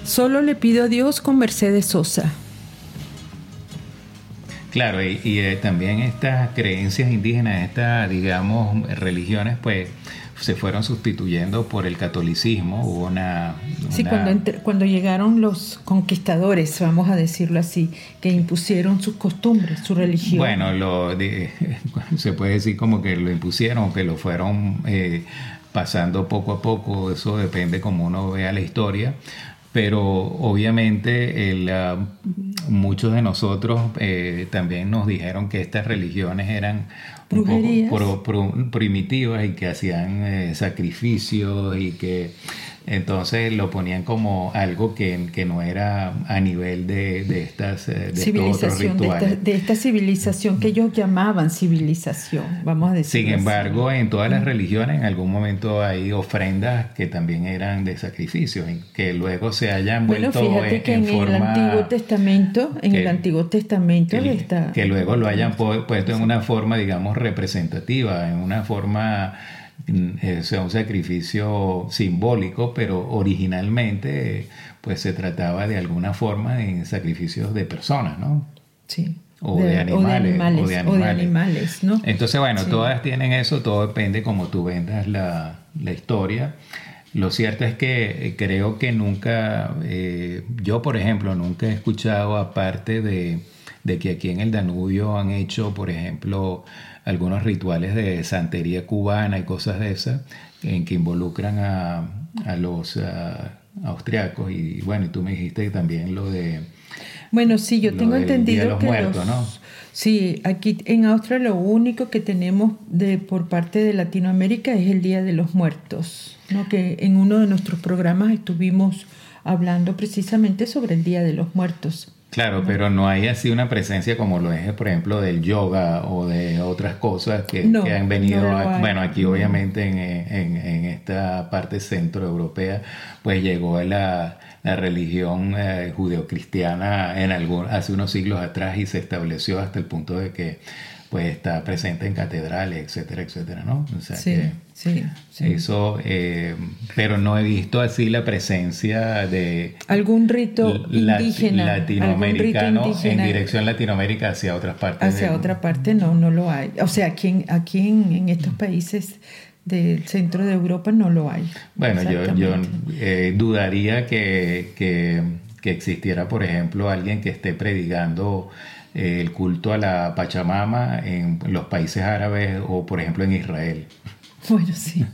Solo le pido a Dios con Mercedes Sosa. Claro, también estas creencias indígenas, estas, digamos, religiones, pues se fueron sustituyendo por el catolicismo. Hubo Sí, cuando llegaron los conquistadores, vamos a decirlo así, que impusieron sus costumbres, su religión. Bueno, se puede decir como que lo impusieron, que lo fueron pasando poco a poco, eso depende como uno vea la historia. Pero obviamente muchos de nosotros también nos dijeron que estas religiones eran un poco primitivas y que hacían sacrificios y que entonces lo ponían como algo que no era a nivel de estos otros rituales. De esta civilización que ellos llamaban civilización, vamos a decir. Sin embargo, en todas las religiones en algún momento hay ofrendas que también eran de sacrificios y que luego se hayan vuelto fíjate que en forma, el Antiguo Testamento que luego lo hayan puesto en una forma, digamos, representativa, en una forma, sea un sacrificio simbólico, pero originalmente pues se trataba de alguna forma de sacrificios de personas, ¿no? Sí. O de animales, ¿no? Entonces, bueno, sí. Todas tienen eso, todo depende cómo tú vendas la historia. Lo cierto es que creo que nunca, yo por ejemplo, nunca he escuchado, aparte de que aquí en el Danubio han hecho, por ejemplo, algunos rituales de santería cubana y cosas de esas, en que involucran a los austriacos. Y bueno, y tú me dijiste también lo de... Bueno, sí, yo tengo entendido Día de los que Muertos, ¿no? Sí, aquí en Austria lo único que tenemos por parte de Latinoamérica es el Día de los Muertos, ¿no? Que en uno de nuestros programas estuvimos hablando precisamente sobre el Día de los Muertos. Claro, ¿no? Pero no hay así una presencia como lo es, por ejemplo, del yoga o de otras cosas que han venido. Bueno, aquí obviamente en esta parte centroeuropea, pues llegó la religión judeocristiana hace unos siglos atrás y se estableció hasta el punto de que pues está presente en catedrales, etcétera, etcétera, ¿no? O sea sí. Eso, pero no he visto así la presencia de algún rito indígena latinoamericano en dirección Latinoamérica hacia otras partes. Hacia otra parte no lo hay. O sea, aquí en estos países del centro de Europa no lo hay. Bueno, yo dudaría que existiera, por ejemplo, alguien que esté predicando el culto a la Pachamama en los países árabes o, por ejemplo, en Israel. Bueno, sí.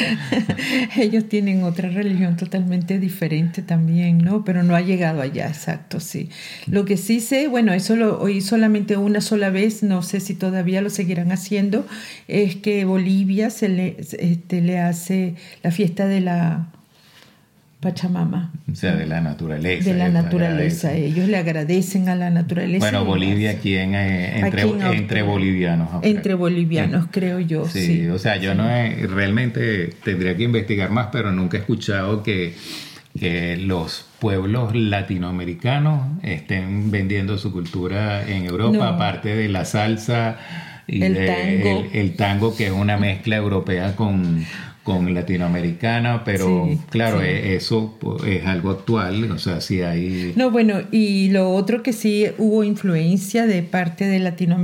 Ellos tienen otra religión totalmente diferente también, ¿no? Pero no ha llegado allá, exacto, sí. Lo que sí sé, bueno, eso lo oí solamente una sola vez, no sé si todavía lo seguirán haciendo, es que Bolivia se le hace la fiesta de la Pachamama. O sea, de la naturaleza. De la naturaleza. Ellos le agradecen a la naturaleza. Bueno, Bolivia aquí entre bolivianos. Entre bolivianos, creo yo. Sí, o sea, yo realmente tendría que investigar más, pero nunca he escuchado que los pueblos latinoamericanos estén vendiendo su cultura en Europa, aparte de la salsa y el tango, que es una mezcla europea con latinoamericana, pero sí, claro, sí. Eso es algo actual, o sea, sí hay... No, bueno, y lo otro que sí hubo influencia de parte de Latinoamérica